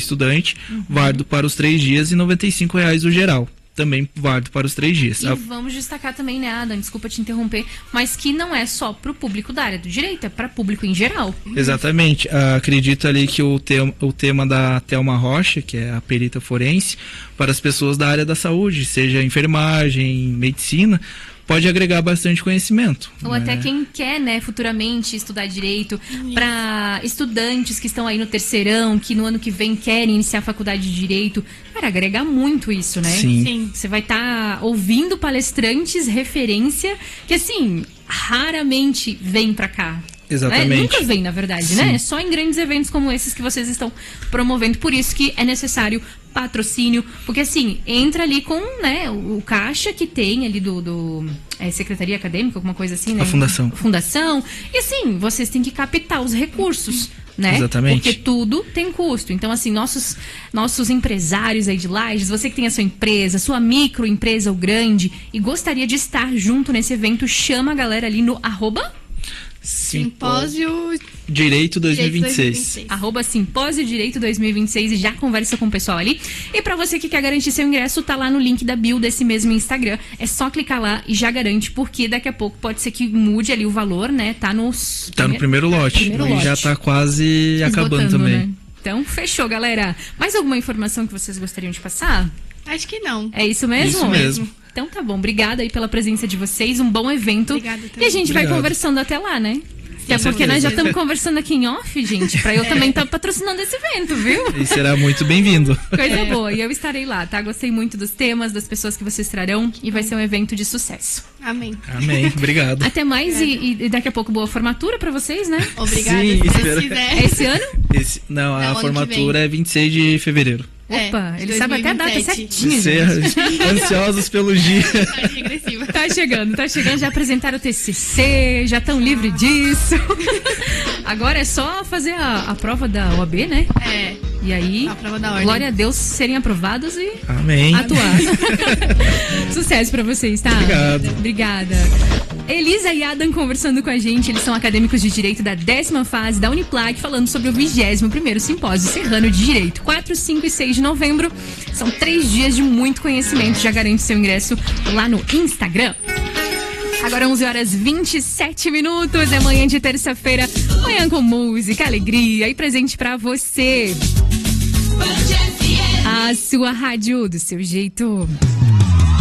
estudante, válido para os 3 dias, e R$ 95,00 o geral, também válido para os 3 dias. E vamos destacar também, né, Adam, desculpa te interromper, mas que não é só para o público da área do direito, é para público em geral. Exatamente. Acredito ali que o tema da Thelma Rocha, que é a perita forense, para as pessoas da área da saúde, seja enfermagem, medicina, pode agregar bastante conhecimento. Ou até quem quer, né, futuramente estudar direito, para estudantes que estão aí no terceirão, que no ano que vem querem iniciar a faculdade de direito, cara, agregar muito isso, né? Sim. Você vai estar ouvindo palestrantes, referência, que assim, raramente vem pra cá. Exatamente. Né? Nunca vem, na verdade, né? É só em grandes eventos como esses que vocês estão promovendo. Por isso que é necessário patrocínio, porque assim, entra ali com, né, o caixa que tem ali do Secretaria Acadêmica, alguma coisa assim, né? A fundação. Fundação. E assim, vocês têm que captar os recursos, né? Exatamente. Porque tudo tem custo. Então, assim, nossos empresários aí de Lages, você que tem a sua empresa, sua microempresa ou grande, e gostaria de estar junto nesse evento, chama a galera ali no Simpósio Direito 2026. @Simpósio Direito 2026 e já conversa com o pessoal ali. E pra você que quer garantir seu ingresso, tá lá no link da bio desse mesmo Instagram. É só clicar lá e já garante, porque daqui a pouco pode ser que mude ali o valor, né? Tá no primeiro lote. E já tá quase acabando também. Né? Então, fechou, galera. Mais alguma informação que vocês gostariam de passar? Acho que não. É isso mesmo? Isso mesmo. Então tá bom, obrigada aí pela presença de vocês, um bom evento. Obrigada também. E a gente vai conversando até lá, né? Até porque nós já estamos conversando aqui em off, gente, pra eu também estar patrocinando esse evento, viu? E será muito bem-vindo. Coisa boa, e eu estarei lá, tá? Gostei muito dos temas, das pessoas que vocês trarão, e vai ser um evento de sucesso. Amém. Amém, obrigado. Até mais e daqui a pouco boa formatura pra vocês, né? Obrigada, Sim, se espero. Deus quiser. É esse ano? Não, a ano que formatura é 26 de fevereiro. Opa, É, ele sabe até a data 2027. certinha. Ser ansiosos pelo dia. Tá regressiva. Tá chegando, já apresentaram o TCC, já estão livres disso. Agora é só fazer a prova da OAB, né? É, E aí, a prova da ordem. glória a Deus, serem aprovados e Amém. atuar. Sucesso pra vocês, tá? Obrigado. Obrigada. Elisa e Adam conversando com a gente, eles são acadêmicos de Direito da 10ª fase da Uniplac, falando sobre o 21º Simpósio Serrano de Direito. 4, 5 e 6 de novembro, são 3 dias de muito conhecimento, já garante seu ingresso lá no Instagram. Agora 11h27, é manhã de terça-feira, manhã com música, alegria e presente pra você. A sua rádio do seu jeito.